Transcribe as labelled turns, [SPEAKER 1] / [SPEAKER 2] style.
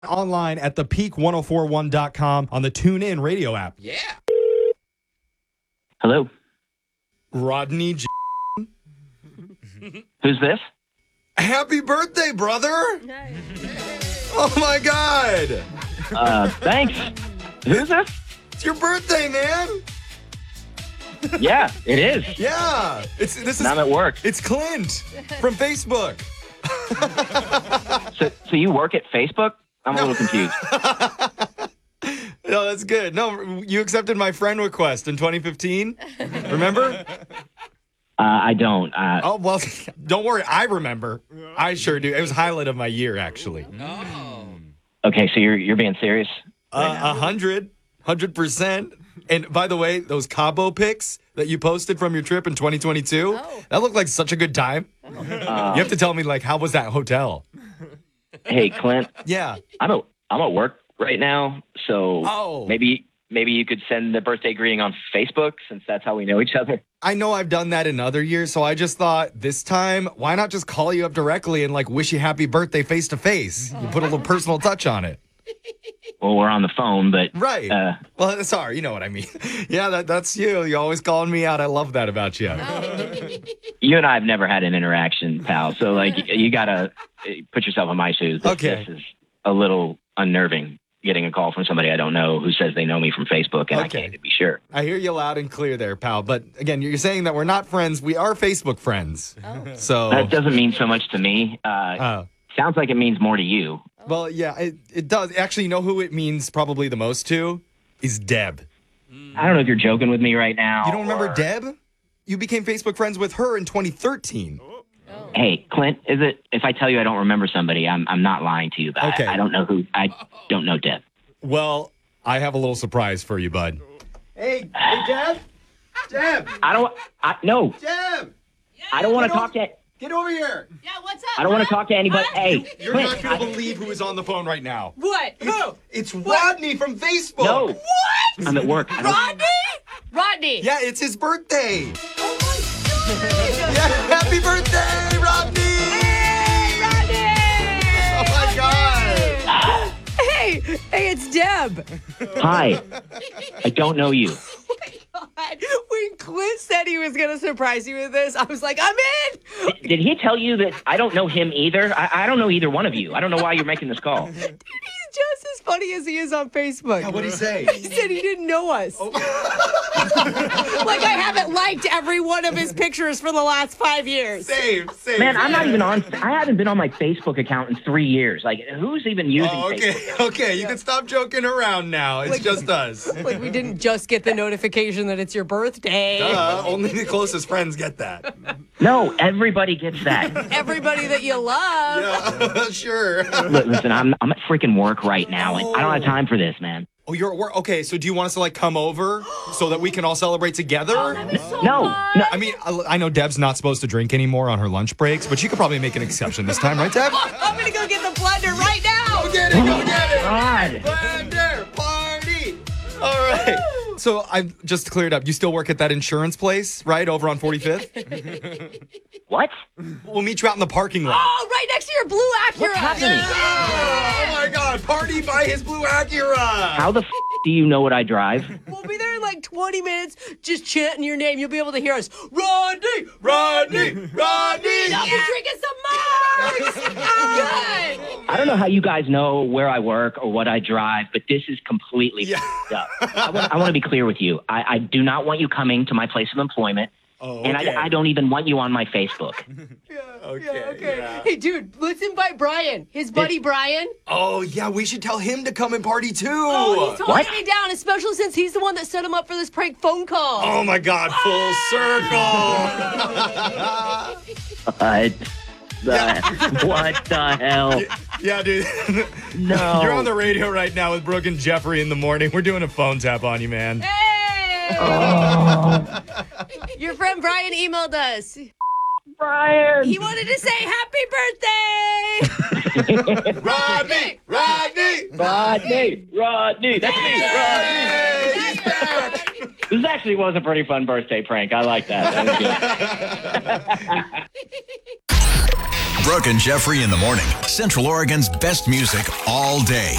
[SPEAKER 1] online at thepeak1041.com on the TuneIn radio app.
[SPEAKER 2] Yeah.
[SPEAKER 3] Hello.
[SPEAKER 1] Rodney J.
[SPEAKER 3] Who's this?
[SPEAKER 1] Happy birthday, brother! Oh my God!
[SPEAKER 3] Thanks. Who's this?
[SPEAKER 1] It's your birthday, man!
[SPEAKER 3] Yeah, it is.
[SPEAKER 1] Yeah!
[SPEAKER 3] And I'm at work.
[SPEAKER 1] It's Clint from Facebook.
[SPEAKER 3] So you work at Facebook? I'm a little confused.
[SPEAKER 1] No, that's good. No, you accepted my friend request in 2015. Remember?
[SPEAKER 3] I don't.
[SPEAKER 1] Oh, well, don't worry. I remember. I sure do. It was a highlight of my year, actually.
[SPEAKER 2] Oh.
[SPEAKER 3] Okay, so you're being serious?
[SPEAKER 1] 100%. And by the way, those Cabo pics that you posted from your trip in 2022, that looked like such a good time. You have to tell me, like, how was that hotel?
[SPEAKER 3] Hey, Clint.
[SPEAKER 1] Yeah.
[SPEAKER 3] I'm at work right now, so maybe you could send the birthday greeting on Facebook since that's how we know each other.
[SPEAKER 1] I know I've done that in other years, so I just thought this time, why not just call you up directly and like wish you happy birthday face to face? You put a little personal touch on it.
[SPEAKER 3] Well, we're on the phone, but
[SPEAKER 1] Right. Well, sorry, you know what I mean. Yeah, that's you. You're always calling me out. I love that about you.
[SPEAKER 3] you and I have never had an interaction, pal. So like, you gotta put yourself in my shoes. This is a little unnerving. Getting a call from somebody I don't know who says they know me from Facebook, and I can't even be sure.
[SPEAKER 1] I hear you loud and clear there, pal. But again, you're saying that we're not friends. We are Facebook friends. So
[SPEAKER 3] that doesn't mean so much to me. Sounds like it means more to you.
[SPEAKER 1] Well, yeah, it does. Actually, you know who it means probably the most to? Is Deb.
[SPEAKER 3] I don't know if you're joking with me right now.
[SPEAKER 1] You don't remember Deb? You became Facebook friends with her in 2013.
[SPEAKER 3] Hey, Clint, if I tell you I don't remember somebody, I'm not lying to you, but
[SPEAKER 1] Okay.
[SPEAKER 3] I don't know who. I don't know Deb.
[SPEAKER 1] Well, I have a little surprise for you, bud. Hey, Deb? Deb!
[SPEAKER 3] No.
[SPEAKER 1] Deb!
[SPEAKER 3] I don't want to talk to.
[SPEAKER 1] Get over here!
[SPEAKER 4] Yeah, what's up?
[SPEAKER 3] I don't want to talk to anybody. Hey,
[SPEAKER 1] You're
[SPEAKER 3] Clint,
[SPEAKER 1] not going to believe who is on the phone right now.
[SPEAKER 4] What? Who?
[SPEAKER 1] It's Rodney from Facebook.
[SPEAKER 3] No.
[SPEAKER 4] What?
[SPEAKER 3] I'm at work.
[SPEAKER 4] Rodney?
[SPEAKER 1] Yeah, it's his birthday.
[SPEAKER 4] Oh my God!
[SPEAKER 1] Yeah, happy birthday, Rodney!
[SPEAKER 4] Hey, Rodney!
[SPEAKER 1] Oh my God!
[SPEAKER 4] Hey, it's Deb.
[SPEAKER 3] Hi. I don't know you.
[SPEAKER 4] God. When Clint said he was going to surprise you with this, I was like, I'm in.
[SPEAKER 3] Did he tell you that I don't know him either? I don't know either one of you. I don't know why you're making this call.
[SPEAKER 4] Dude, he's just as funny as he is on Facebook.
[SPEAKER 1] Yeah, what'd he say?
[SPEAKER 4] He said he didn't know us. Like I haven't liked every one of his pictures for the last 5 years.
[SPEAKER 1] Same.
[SPEAKER 3] Man, I'm not even on. I haven't been on my Facebook account in 3 years. Like, who's even using Facebook?
[SPEAKER 1] Okay, you can stop joking around now. It's just us.
[SPEAKER 4] Like we didn't just get the notification that it's your birthday.
[SPEAKER 1] Only the closest friends get that.
[SPEAKER 3] No, everybody gets that.
[SPEAKER 4] Everybody that you love.
[SPEAKER 1] Yeah, sure.
[SPEAKER 3] Listen, I'm at freaking work right now, and I don't have time for this, man.
[SPEAKER 1] Oh, you're at work? Okay, so do you want us to, like, come over so that we can all celebrate together?
[SPEAKER 3] No.
[SPEAKER 1] I mean, I know Deb's not supposed to drink anymore on her lunch breaks, but you could probably make an exception this time, right, Deb?
[SPEAKER 4] I'm going to go get the blender right now.
[SPEAKER 1] Go get it, go get it.
[SPEAKER 3] God.
[SPEAKER 1] Blender party. All right. So I've just cleared up. You still work at that insurance place, right, over on 45th?
[SPEAKER 3] What?
[SPEAKER 1] We'll meet you out in the parking lot.
[SPEAKER 4] Oh, right next to your blue Acura.
[SPEAKER 3] What's happening?
[SPEAKER 1] Oh, my God. Party by his blue Acura.
[SPEAKER 3] How the do you know what I drive?
[SPEAKER 4] We'll be there in like 20 minutes just chanting your name. You'll be able to hear us. Rodney!
[SPEAKER 1] Rodney! Rodney!
[SPEAKER 4] I'll be drinking some more. Good.
[SPEAKER 3] I don't know how you guys know where I work or what I drive, but this is completely f***ed up. I want to be clear with you. I do not want you coming to my place of employment.
[SPEAKER 1] Oh,
[SPEAKER 3] And I don't even want you on my Facebook.
[SPEAKER 4] Okay. Hey, dude, let's invite Brian. His buddy Brian.
[SPEAKER 1] Oh, yeah, we should tell him to come and party, too.
[SPEAKER 4] Oh, he's totally
[SPEAKER 3] What?
[SPEAKER 4] getting me down, especially since he's the one that set him up for this prank phone call.
[SPEAKER 1] Oh, my God, full circle.
[SPEAKER 3] What the hell?
[SPEAKER 1] Yeah, dude.
[SPEAKER 3] No.
[SPEAKER 1] You're on the radio right now with Brooke and Jeffrey in the morning. We're doing a phone tap on you, man.
[SPEAKER 4] Hey! Your friend Brian emailed us.
[SPEAKER 3] Brian!
[SPEAKER 4] He wanted to say happy birthday!
[SPEAKER 1] Rodney! Rodney!
[SPEAKER 3] Rodney! That's me, Rodney!
[SPEAKER 1] Hey, he's back!
[SPEAKER 3] This actually was a pretty fun birthday prank. I like that. That was good.
[SPEAKER 2] Brooke and Jeffrey in the morning. Central Oregon's best music all day.